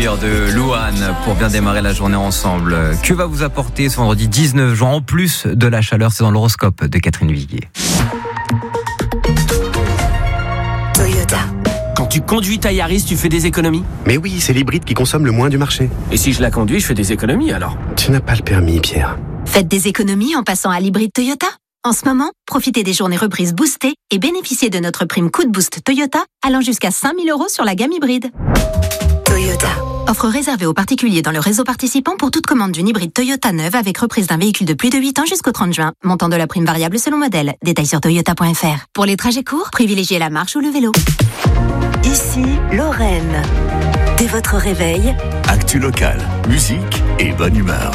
Conduire de Louane pour bien démarrer la journée ensemble. Que va vous apporter ce vendredi 19 juin en plus de la chaleur? C'est dans l'horoscope de Catherine Viguier. Toyota. Quand tu conduis ta Yaris, tu fais des économies? Mais oui, c'est l'hybride qui consomme le moins du marché. Et si je la conduis, je fais des économies alors? Tu n'as pas le permis, Pierre. Faites des économies en passant à l'hybride Toyota. En ce moment, profitez des journées reprises boostées et bénéficiez de notre prime Coup de Boost Toyota allant jusqu'à 5 000 € sur la gamme hybride. Toyota. Offre réservée aux particuliers dans le réseau participant pour toute commande d'une hybride Toyota neuve avec reprise d'un véhicule de plus de 8 ans jusqu'au 30 juin. Montant de la prime variable selon modèle. Détails sur toyota.fr. Pour les trajets courts, privilégiez la marche ou le vélo. Ici, Lorraine. Dès votre réveil, Actu locale, musique et bonne humeur.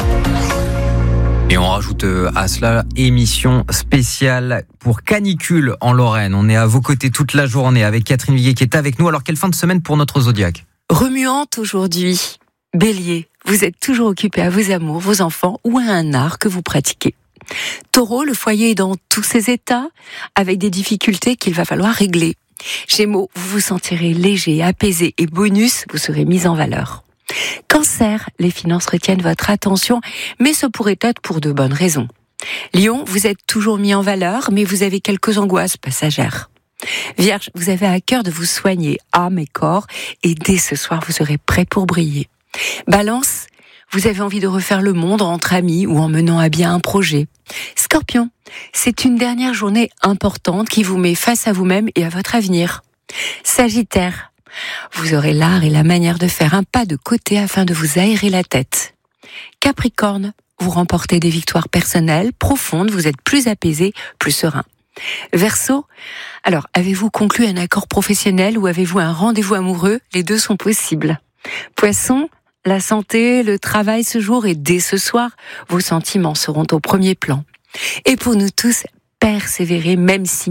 Et on rajoute à cela émission spéciale pour canicule en Lorraine. On est à vos côtés toute la journée avec Catherine Viguier qui est avec nous. Alors quelle fin de semaine pour notre zodiaque? Remuante aujourd'hui. Bélier, vous êtes toujours occupé à vos amours, vos enfants ou à un art que vous pratiquez. Taureau, le foyer est dans tous ses états, avec des difficultés qu'il va falloir régler. Gémeaux, vous vous sentirez léger, apaisé et bonus, vous serez mis en valeur. Cancer, les finances retiennent votre attention, mais ce pourrait être pour de bonnes raisons. Lion, vous êtes toujours mis en valeur, mais vous avez quelques angoisses passagères. Vierge, vous avez à cœur de vous soigner, âme et corps, et dès ce soir, vous serez prêt pour briller. Balance, vous avez envie de refaire le monde entre amis ou en menant à bien un projet. Scorpion, c'est une dernière journée importante qui vous met face à vous-même et à votre avenir. Sagittaire, vous aurez l'art et la manière de faire un pas de côté afin de vous aérer la tête. Capricorne, vous remportez des victoires personnelles profondes, vous êtes plus apaisé, plus serein. Verseau, alors avez-vous conclu un accord professionnel ou avez-vous un rendez-vous amoureux? Les deux sont possibles. Poisson, la santé, le travail ce jour et dès ce soir, vos sentiments seront au premier plan. Et pour nous tous, persévérer même si.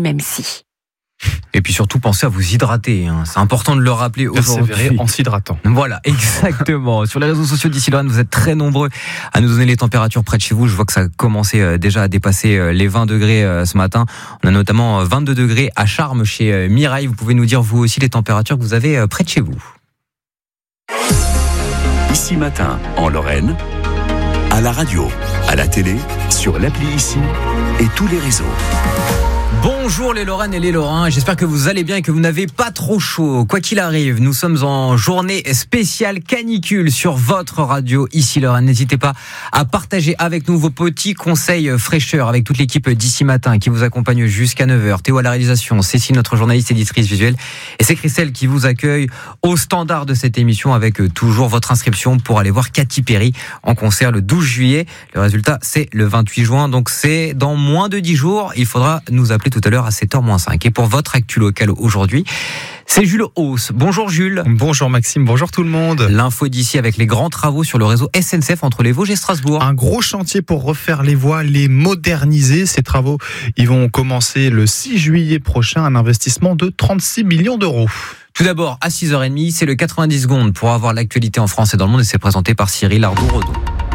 Et puis surtout, pensez à vous hydrater. C'est important de le rappeler aujourd'hui. Persévérer en s'hydratant. Voilà, exactement. Sur les réseaux sociaux d'Ici Lorraine, vous êtes très nombreux à nous donner les températures près de chez vous. Je vois que ça a commencé déjà à dépasser les 20 degrés ce matin. On a notamment 22 degrés à Charmes chez Mireille. Vous pouvez nous dire vous aussi les températures que vous avez près de chez vous. Ici Matin, en Lorraine, à la radio, à la télé, sur l'appli Ici et tous les réseaux. Bonjour les Lorraines et les Lorrains, j'espère que vous allez bien et que vous n'avez pas trop chaud. Quoi qu'il arrive, nous sommes en journée spéciale canicule sur votre radio Ici Lorraine. N'hésitez pas à partager avec nous vos petits conseils fraîcheur avec toute l'équipe d'Ici Matin qui vous accompagne jusqu'à 9h. Théo à la réalisation, Cécile notre journaliste éditrice visuelle et c'est Christelle qui vous accueille au standard de cette émission avec toujours votre inscription pour aller voir Katy Perry en concert le 12 juillet. Le résultat c'est le 28 juin, donc c'est dans moins de 10 jours. Il faudra nous appeler tout à l'heure à 7h-5. Et pour votre actu locale aujourd'hui, c'est Jules Hauss. Bonjour Jules. Bonjour Maxime, bonjour tout le monde. L'info d'ici avec les grands travaux sur le réseau SNCF entre les Vosges et Strasbourg. Un gros chantier pour refaire les voies, les moderniser. Ces travaux, ils vont commencer le 6 juillet prochain, un investissement de 36 millions d'euros. Tout d'abord, à 6h30, c'est le 90 secondes pour avoir l'actualité en France et dans le monde et c'est présenté par Cyril Ardou-Redon.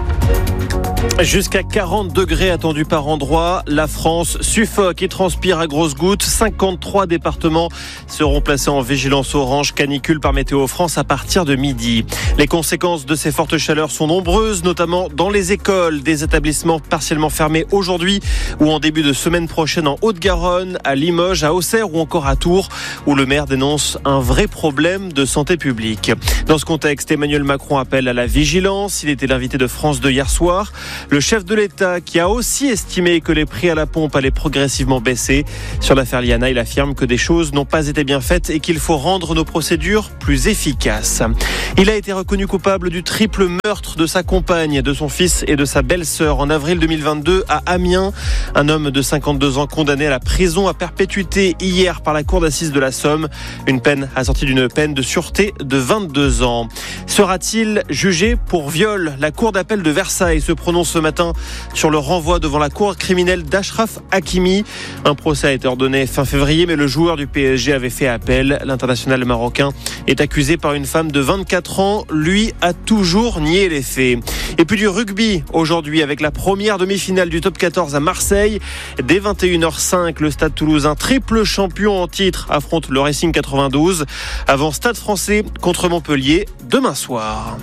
Jusqu'à 40 degrés attendus par endroit. La France suffoque et transpire à grosses gouttes. 53 départements seront placés en vigilance orange canicule par Météo France à partir de midi. Les conséquences de ces fortes chaleurs sont nombreuses, notamment dans les écoles. Des établissements partiellement fermés aujourd'hui ou en début de semaine prochaine en Haute-Garonne, à Limoges, à Auxerre ou encore à Tours, où le maire dénonce un vrai problème de santé publique. Dans ce contexte, Emmanuel Macron appelle à la vigilance. Il était l'invité de France 2 hier soir. Le chef de l'État qui a aussi estimé que les prix à la pompe allaient progressivement baisser. Sur l'affaire Liana, il affirme que des choses n'ont pas été bien faites et qu'il faut rendre nos procédures plus efficaces. Il a été reconnu coupable du triple meurtre de sa compagne, de son fils et de sa belle-sœur en avril 2022 à Amiens. Un homme de 52 ans condamné à la prison à perpétuité hier par la cour d'assises de la Somme. Une peine assortie d'une peine de sûreté de 22 ans. Sera-t-il jugé pour viol? La cour d'appel de Versailles se prononce matin sur le renvoi devant la cour criminelle d'Achraf Hakimi. Un procès a été ordonné fin février, mais le joueur du PSG avait fait appel. L'international marocain est accusé par une femme de 24 ans. Lui a toujours nié les faits. Et puis du rugby aujourd'hui avec la première demi-finale du top 14 à Marseille. Dès 21h05, le Stade Toulousain, triple champion en titre, affronte le Racing 92. Avant Stade Français contre Montpellier demain soir.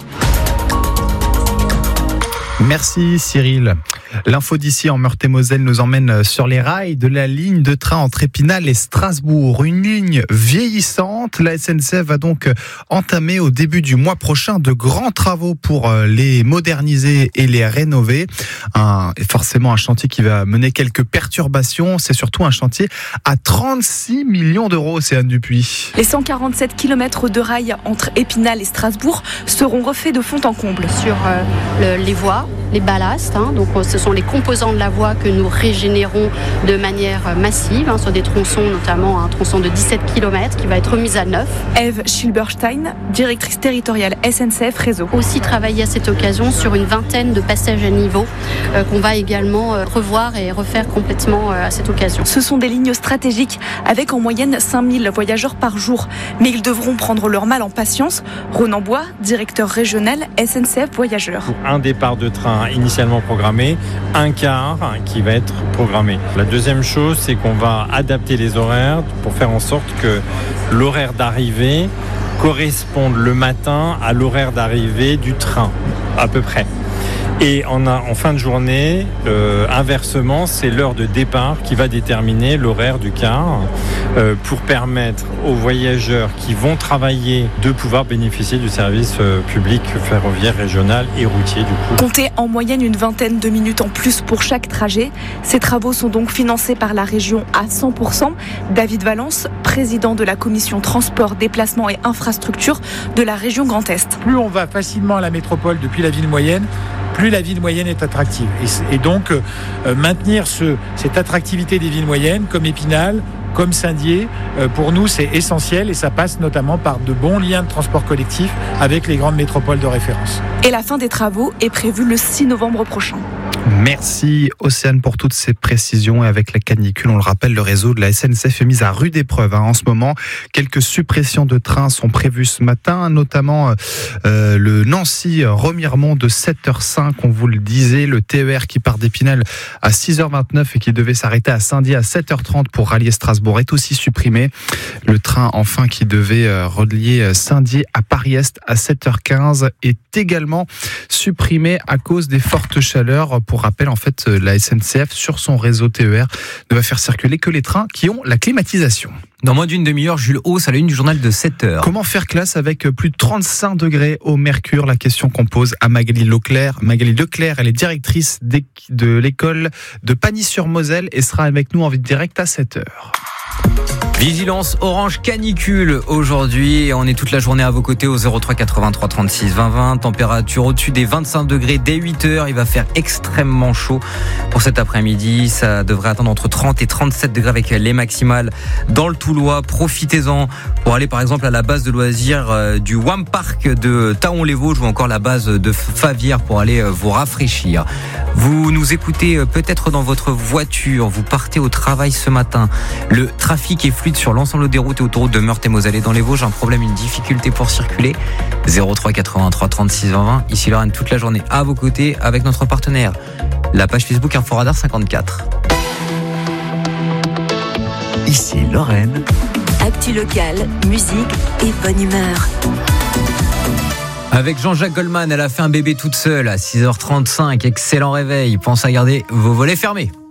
Merci Cyril. L'info d'ici en Meurthe-et-Moselle nous emmène sur les rails de la ligne de train entre Épinal et Strasbourg. Une ligne vieillissante. La SNCF va donc entamer au début du mois prochain de grands travaux pour les moderniser et les rénover. Forcément un chantier qui va mener quelques perturbations. C'est surtout un chantier à 36 millions d'euros, Océane Dupuis. Les 147 km de rails entre Épinal et Strasbourg seront refaits de fond en comble. Sur les voies, les ballasts, donc ce sont les composants de la voie que nous régénérons de manière massive, sur des tronçons, notamment un tronçon de 17 km qui va être remis à neuf. Ève Schilberstein, directrice territoriale SNCF Réseau. Aussi travailler à cette occasion sur une vingtaine de passages à niveau qu'on va également revoir et refaire complètement à cette occasion. Ce sont des lignes stratégiques avec en moyenne 5000 voyageurs par jour. Mais ils devront prendre leur mal en patience. Ronan Bois, directeur régional SNCF Voyageurs. Pour un départ de train initialement programmé, un quart qui va être programmé. La deuxième chose, c'est qu'on va adapter les horaires pour faire en sorte que l'horaire d'arrivée corresponde le matin à l'horaire d'arrivée du train, à peu près. Et en fin de journée, inversement, c'est l'heure de départ qui va déterminer l'horaire du car pour permettre aux voyageurs qui vont travailler de pouvoir bénéficier du service public ferroviaire régional et routier du coup. Comptez en moyenne une vingtaine de minutes en plus pour chaque trajet. Ces travaux sont donc financés par la région à 100%. David Valence, président de la commission transport, déplacement et infrastructure de la région Grand Est. Plus on va facilement à la métropole depuis la ville moyenne, plus la ville moyenne est attractive. Et donc, maintenir cette attractivité des villes moyennes, comme Épinal, comme Saint-Dié, pour nous, c'est essentiel et ça passe notamment par de bons liens de transport collectif avec les grandes métropoles de référence. Et la fin des travaux est prévue le 6 novembre prochain. Merci Océane pour toutes ces précisions. Et avec la canicule, on le rappelle, le réseau de la SNCF est mis à rude épreuve. En ce moment, quelques suppressions de trains sont prévues ce matin, notamment le Nancy-Remiremont de 7h05, on vous le disait, le TER qui part d'Épinal à 6h29 et qui devait s'arrêter à Saint-Dié à 7h30 pour rallier Strasbourg est aussi supprimé. Le train enfin qui devait relier Saint-Dié à Paris-Est à 7h15 est également supprimé à cause des fortes chaleurs. Pour rappel, en fait, la SNCF sur son réseau TER ne va faire circuler que les trains qui ont la climatisation. Dans moins d'une demi-heure, Jules Hauss à la une du journal de 7h. Comment faire classe avec plus de 35 degrés au mercure? La question qu'on pose à Magali Leclerc. Magali Leclerc, elle est directrice de l'école de Pagny-sur-Moselle et sera avec nous en direct à 7h. Vigilance orange canicule aujourd'hui. On est toute la journée à vos côtés au 03 83 36 20 20. Température au-dessus des 25 degrés dès 8h. Il va faire extrêmement chaud pour cet après-midi. Ça devrait atteindre entre 30 et 37 degrés avec les maximales dans le Toulois. Profitez-en pour aller par exemple à la base de loisirs du WAM Park de Taon-les-Vosges ou encore la base de Favière pour aller vous rafraîchir. Vous nous écoutez peut-être dans votre voiture. Vous partez au travail ce matin. Le trafic est fluide sur l'ensemble des routes et autoroutes de Meurthe-et-Moselle et dans les Vosges. Un problème, une difficulté pour circuler. 03 83 36 20 20. Ici Lorraine, toute la journée à vos côtés avec notre partenaire, la page Facebook Inforadar 54. Ici Lorraine. Actu locale, musique et bonne humeur. Avec Jean-Jacques Goldman, elle a fait un bébé toute seule à 6h35. Excellent réveil. Pensez à garder vos volets fermés.